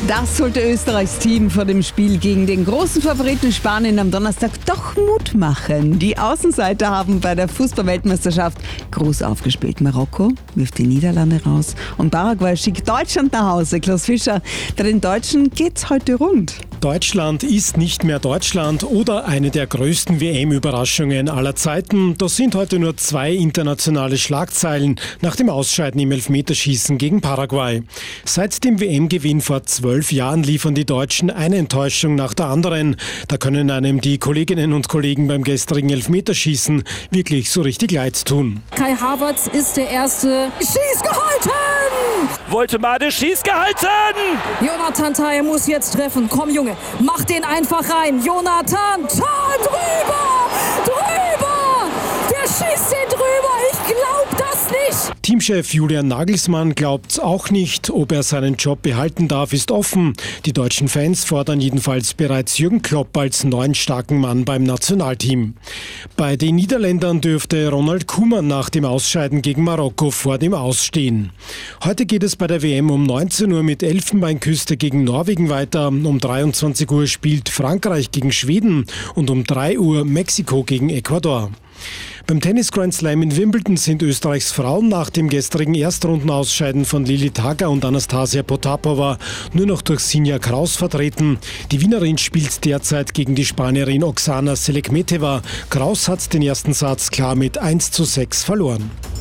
Das sollte Österreichs Team vor dem Spiel gegen den großen Favoriten Spanien am Donnerstag doch Mut machen. Die Außenseiter haben bei der Fußball-Weltmeisterschaft groß aufgespielt. Marokko wirft die Niederlande raus und Paraguay schickt Deutschland nach Hause. Klaus Fischer, bei den Deutschen geht's heute rund. Deutschland ist nicht mehr Deutschland oder eine der größten WM-Überraschungen aller Zeiten. Das sind heute nur 2 internationale Schlagzeilen nach dem Ausscheiden im Elfmeterschießen gegen Paraguay. Seit dem WM-Gewinn vor 12 Jahren liefern die Deutschen eine Enttäuschung nach der anderen. Da können einem die Kolleginnen und Kollegen beim gestrigen Elfmeterschießen wirklich so richtig leid tun. Kai Havertz ist der Erste. Schieß gehalten! Woltemade, schieß gehalten! Jonathan Tah muss jetzt treffen. Komm Junge, mach den einfach rein. Jonathan Tah drüber! Drüber! Der schießt den drüber! Ich glaub das nicht! Teamchef Julian Nagelsmann glaubt's auch nicht. Ob er seinen Job behalten darf, ist offen. Die deutschen Fans fordern jedenfalls bereits Jürgen Klopp als neuen starken Mann beim Nationalteam. Bei den Niederländern dürfte Ronald Koeman nach dem Ausscheiden gegen Marokko vor dem Aus stehen. Heute geht es bei der WM um 19 Uhr mit Elfenbeinküste gegen Norwegen weiter. Um 23 Uhr spielt Frankreich gegen Schweden und um 3 Uhr Mexiko gegen Ecuador. Beim Tennis Grand Slam in Wimbledon sind Österreichs Frauen nach dem gestrigen Erstrundenausscheiden von Lili Tager und Anastasia Potapova nur noch durch Sinja Kraus vertreten. Die Wienerin spielt derzeit gegen die Spanierin Oksana Selekmeteva. Kraus hat den ersten Satz klar mit 1:6 verloren.